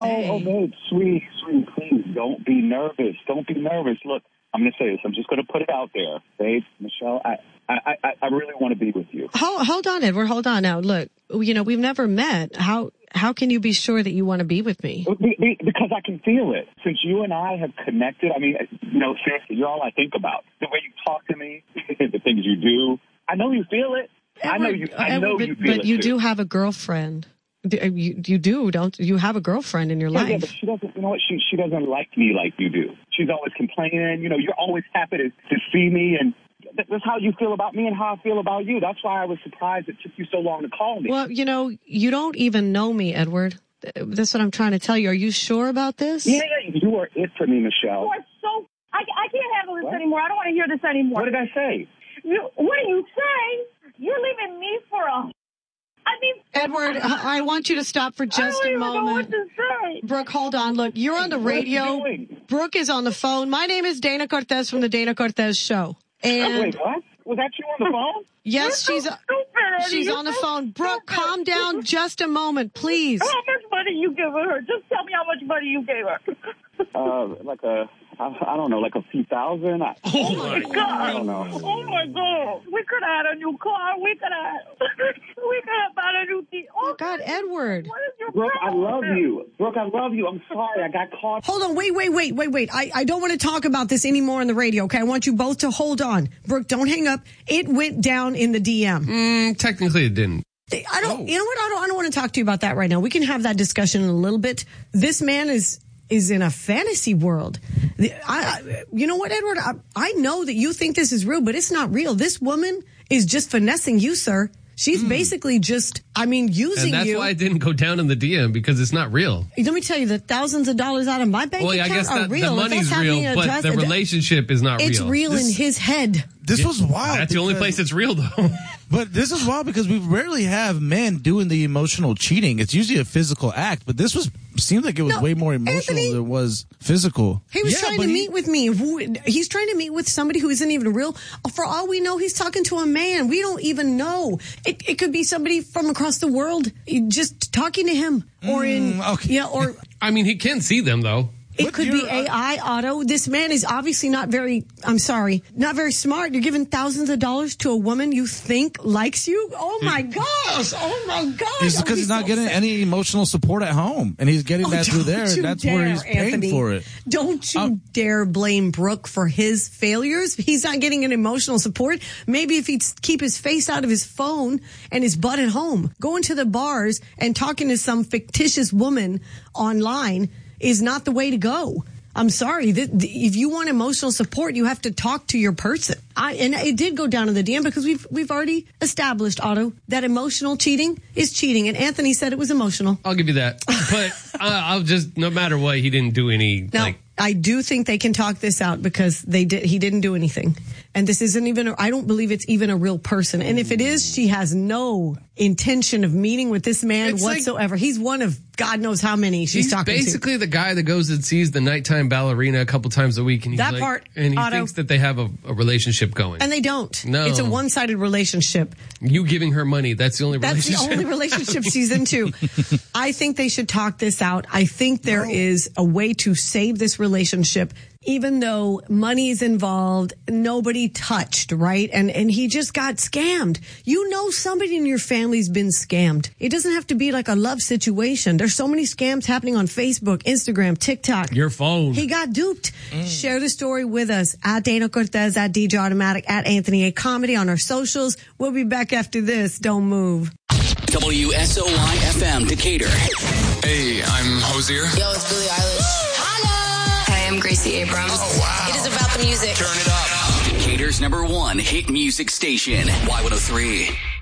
Oh, babe, sweet, please, don't be nervous. Don't be nervous. Look, I'm going to say this. I'm just going to put it out there. Babe, Michelle, I really want to be with you. Hold on, Edward. Hold on now. Look, we've never met. How can you be sure that you want to be with me? Because I can feel it. Since you and I have connected, I mean, seriously, you're all I think think about. The way you talk to me, the things you do. I know you feel it. I know you feel it. But you do have a girlfriend. You do, don't you? Have a girlfriend in your life. Yeah, but she doesn't. You know what? She doesn't like me like you do. She's always complaining. You're always happy to see me, and that's how you feel about me and how I feel about you. That's why I was surprised it took you so long to call me. Well, you don't even know me, Edward. That's what I'm trying to tell you. Are you sure about this? Yeah, you are it for me, Michelle. You are so. I can't handle this anymore. I don't want to hear this anymore. What did I say? What are you saying? You're leaving me for a. Edward, I want you to stop for just a moment. I don't know what to say. Brooke, hold on. Look, you're on the radio. Brooke is on the phone. My name is Dana Cortez from the Dana Cortez Show. And wait, what? Was that you on the phone? Yes, she's on the phone. Brooke, calm down just a moment, please. How much money you give her? Just tell me how much money you gave her. I don't know, like a few thousand. Oh my God! I don't know. Oh my God! We could have had a new car. We could have bought a new TV. Oh God, Edward! What is your Brooke, problem? I love you. Brooke, I love you. I'm sorry, I got caught. Hold on, wait. I don't want to talk about this anymore on the radio. Okay, I want you both to hold on. Brooke, don't hang up. It went down in the DM. Technically, it didn't. I don't. You know what? I don't want to talk to you about that right now. We can have that discussion in a little bit. This man is in a fantasy world. You know what, Edward? I know that you think this is real, but it's not real. This woman is just finessing you, sir. She's basically just, using you. And that's why it didn't go down in the DM, because it's not real. Let me tell you, the thousands of dollars out of my bank account I guess are real. The money's real, but the relationship is not real. It's real in his head. This was wild. That's the only place it's real, though. But this is wild because we rarely have men doing the emotional cheating. It's usually a physical act, but this seemed like it was way more emotional than it was physical. He was trying to meet with me. He's trying to meet with somebody who isn't even real. For all we know, he's talking to a man. We don't even know. It could be somebody from across the world just talking to him, or or. He can see them though. It could be AI, Otto. This man is obviously not very smart. You're giving thousands of dollars to a woman you think likes you? Oh, my gosh. Oh, my God. It's because he's not getting any emotional support at home, and he's getting that through there, and that's where he's paying for it. Don't you dare blame Brooke for his failures. He's not getting an emotional support. Maybe if he'd keep his face out of his phone and his butt at home, going to the bars and talking to some fictitious woman online is not the way to go. I'm sorry. If you want emotional support, you have to talk to your person. And it did go down in the DM because we've already established, Otto, that emotional cheating is cheating. And Anthony said it was emotional. I'll give you that. But I'll just, no matter what, he didn't do any. Now, I do think they can talk this out because he didn't do anything. And this isn't even, I don't believe it's even a real person. And if it is, she has no intention of meeting with this man whatsoever. He's one of God knows how many she's talking to. He's basically the guy that goes and sees the nighttime ballerina a couple times a week. And he's he thinks that they have a relationship going. And they don't. No. It's a one-sided relationship. You giving her money, that's the only relationship. That's the only relationship she's into. I think they should talk this out. I think there is a way to save this relationship. Even though money is involved, nobody touched, right? And he just got scammed. You know somebody in your family's been scammed. It doesn't have to be like a love situation. There's so many scams happening on Facebook, Instagram, TikTok. Your phone. He got duped. Share the story with us at Dana Cortez, at DJ Automatic, at Anthony A. Comedy on our socials. We'll be back after this. Don't move. WSOY FM Decatur. Hey, I'm Hosier. Yo, it's Billie Eilish. I'm Gracie Abrams. Oh, wow. It is about the music. Turn it up. Decatur's #1 hit music station, Y103.